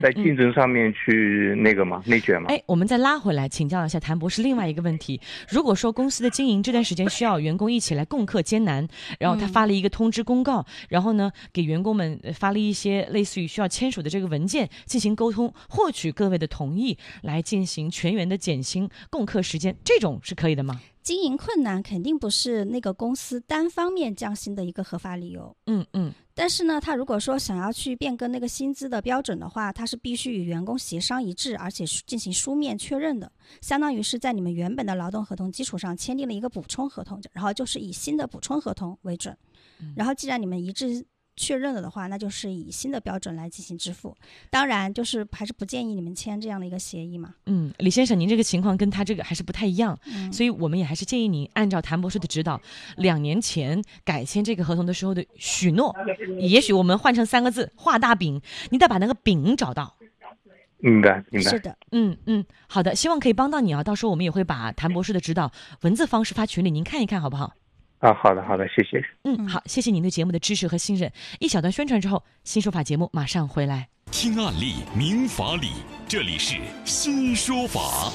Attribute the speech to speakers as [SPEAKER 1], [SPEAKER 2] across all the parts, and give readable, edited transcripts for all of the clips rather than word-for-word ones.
[SPEAKER 1] 在竞争上面去那个吗？内卷吗？
[SPEAKER 2] 我们再拉回来请教一下谭博士另外一个问题。如果说公司的经营这段时间需要员工一起来共克艰难，然后他发了一个通知公告，然后呢给员工们发了一些类似于需要签署的这个文件进行沟通，获取各位的同意来进行全员的减薪共克时间，这种是可以的吗？
[SPEAKER 3] 经营困难肯定不是那个公司单方面降薪的一个合法理由。但是呢，他如果说想要去变更那个薪资的标准的话，他是必须与员工协商一致，而且进行书面确认的，相当于是在你们原本的劳动合同基础上签订了一个补充合同，然后就是以新的补充合同为准。然后既然你们一致确认了的话，那就是以新的标准来进行支付。当然就是还是不建议你们签这样的一个协议嘛。
[SPEAKER 2] 李先生，您这个情况跟他这个还是不太一样，所以我们也还是建议您按照谭博士的指导，2年前改签这个合同的时候的许诺，也许我们换成3个字，画大饼，你得把那个饼找到。
[SPEAKER 1] 明白。
[SPEAKER 3] 是的。
[SPEAKER 2] 好的，希望可以帮到你啊，到时候我们也会把谭博士的指导文字方式发群里，您看一看好不好？
[SPEAKER 1] 好的，谢谢。
[SPEAKER 2] 好，谢谢您对节目的支持和信任。一小段宣传之后，新说法节目马上回来。
[SPEAKER 4] 听案例，明法理，这里是新说法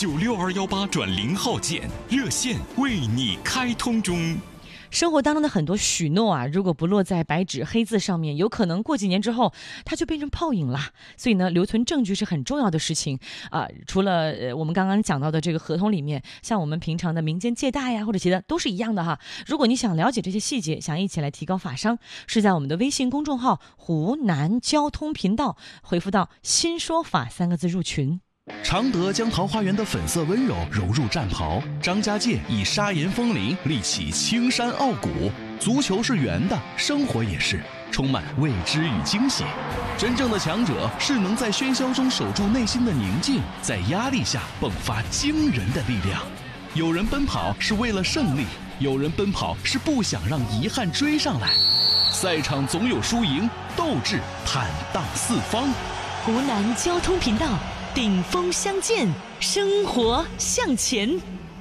[SPEAKER 4] ，96218转0号键，热线为你开通中。
[SPEAKER 2] 生活当中的很多许诺啊，如果不落在白纸黑字上面，有可能过几年之后它就变成泡影了。所以呢，留存证据是很重要的事情啊。除了我们刚刚讲到的这个合同里面，像我们平常的民间借贷呀或者其他都是一样的哈。如果你想了解这些细节，想一起来提高法商，是在我们的微信公众号湖南交通频道回复到新说法3个字入群。
[SPEAKER 5] 常德将桃花源的粉色温柔融入战袍，张家界以砂岩风铃立起青山傲骨。足球是圆的，生活也是，充满未知与惊喜。真正的强者是能在喧嚣中守住内心的宁静，在压力下迸发惊人的力量。有人奔跑是为了胜利，有人奔跑是不想让遗憾追上来。赛场总有输赢，斗志坦荡四方。
[SPEAKER 6] 湖南交通频道，顶峰相见，生活向前。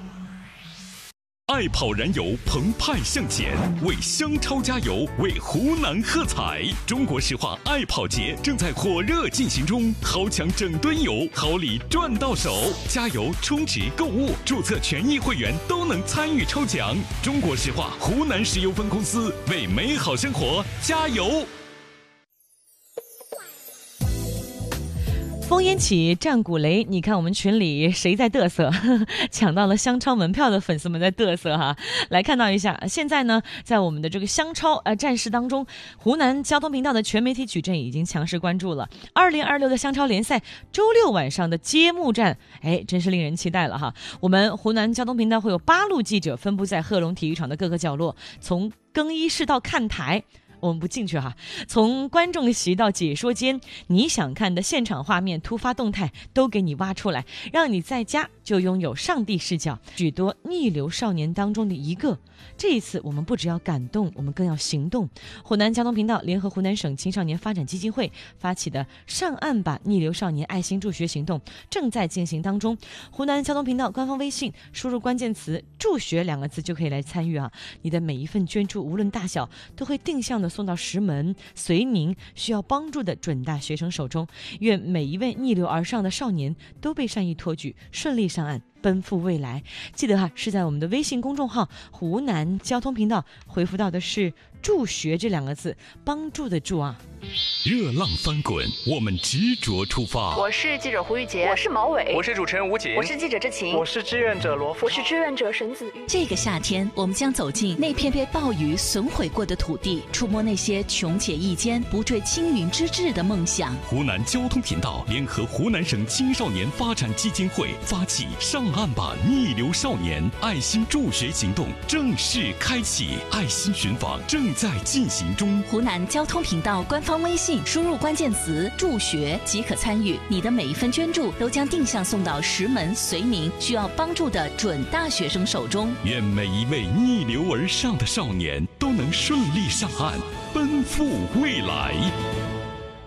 [SPEAKER 4] 爱跑燃油，澎湃向前，为香超加油，为湖南喝彩！中国石化爱跑节正在火热进行中，豪抢整吨油，好礼赚到手！加油、充值、购物、注册权益会员都能参与抽奖。中国石化湖南石油分公司为美好生活加油！
[SPEAKER 2] 烽烟起，战鼓擂，你看我们群里谁在嘚瑟？抢到了香超门票的粉丝们在嘚瑟哈。来看到一下，现在呢，在我们的这个香超战事当中，湖南交通频道的全媒体矩阵已经强势关注了2026的香超联赛周6晚上的揭幕战，真是令人期待了哈。我们湖南交通频道会有8路记者分布在贺龙体育场的各个角落，从更衣室到看台。我们不进去哈，从观众席到解说间，你想看的现场画面、突发动态都给你挖出来，让你在家就拥有上帝视角。许多逆流少年当中的一个，这一次我们不只要感动，我们更要行动。湖南交通频道联合湖南省青少年发展基金会发起的上岸吧逆流少年爱心助学行动正在进行当中。湖南交通频道官方微信输入关键词助学2个字就可以来参与啊！你的每一份捐助无论大小，都会定向的送到石门绥宁需要帮助的准大学生手中。愿每一位逆流而上的少年都被善意托举，顺利上岸，奔赴未来。记得是在我们的微信公众号湖南交通频道回复到的是助学这2个字，帮助的助啊。
[SPEAKER 4] 热浪翻滚，我们执着出发。
[SPEAKER 7] 我是记者胡玉洁，我是毛伟，
[SPEAKER 8] 我是主持人吴瑾，
[SPEAKER 7] 我是记者志晴，
[SPEAKER 8] 我是志愿者罗富，
[SPEAKER 7] 我是志愿者沈子玉。
[SPEAKER 6] 这个夏天，我们将走进那片被暴雨损毁过的土地，触摸那些穷且益坚、不坠青云之志的梦想。
[SPEAKER 4] 湖南交通频道联合湖南省青少年发展基金会发起上岸吧逆流少年爱心助学行动正式开启，爱心寻访正在进行中。
[SPEAKER 6] 湖南交通频道官方微信输入关键词助学即可参与，你的每一份捐助都将定向送到石门绥宁需要帮助的准大学生手中。
[SPEAKER 4] 愿每一位逆流而上的少年都能顺利上岸，奔赴未来。